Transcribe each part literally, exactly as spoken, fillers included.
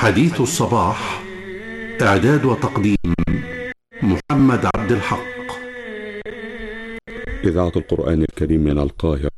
حديث الصباح، إعداد وتقديم محمد عبد الحق. إذاعة القرآن الكريم من القاهرة.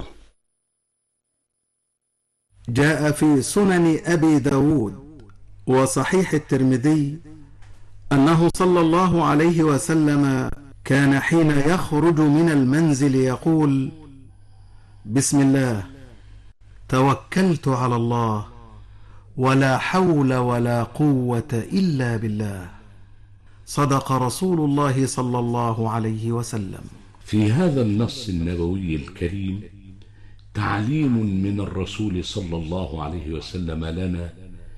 جاء في سنن أبي داود وصحيح الترمذي أنه صلى الله عليه وسلم كان حين يخرج من المنزل يقول: بسم الله، توكلت على الله، ولا حول ولا قوة إلا بالله. صدق رسول الله صلى الله عليه وسلم. في هذا النص النبوي الكريم تعليم من الرسول صلى الله عليه وسلم لنا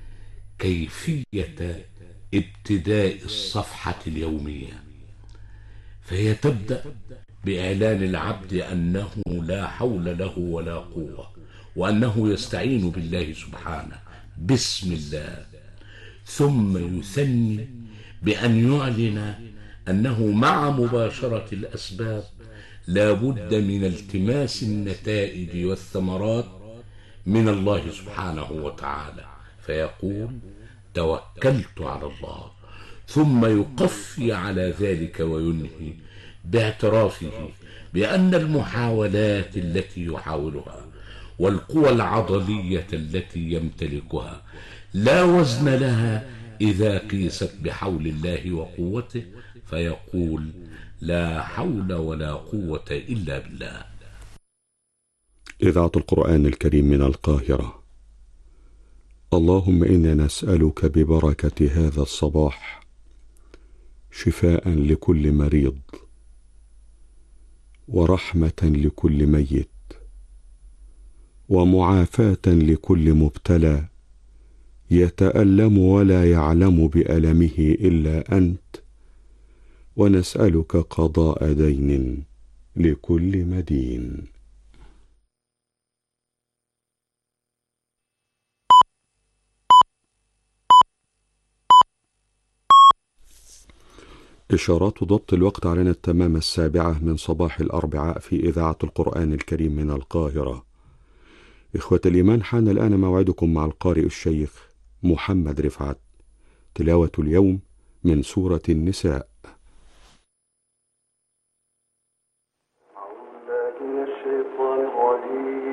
كيفية ابتداء الصفحة اليومية، فهي تبدأ بإعلان العبد أنه لا حول له ولا قوة، وأنه يستعين بالله سبحانه بسم الله، ثم يثني بأن يعلن أنه مع مباشرة الأسباب لا بد من التماس النتائج والثمرات من الله سبحانه وتعالى، فيقول: توكلت على الله، ثم يقفي على ذلك وينهي باعترافه بأن المحاولات التي يحاولها والقوى العضلية التي يمتلكها لا وزن لها إذا قيست بحول الله وقوته، فيقول: لا حول ولا قوة إلا بالله. إذاعة القرآن الكريم من القاهرة. اللهم إنا نسألك ببركة هذا الصباح شفاء لكل مريض، ورحمة لكل ميت، ومعافاة لكل مبتلى يتألم ولا يعلم بألمه إلا أنت، ونسألك قضاء دين لكل مدين. إشارات ضبط الوقت علينا التمام السابعة من صباح الأربعاء في إذاعة القرآن الكريم من القاهرة. إخوة الإيمان، حان الآن موعدكم مع القارئ الشيخ محمد رفعت. تلاوة اليوم من سورة النساء. أعوذ بالله من الشيطان الرجيم.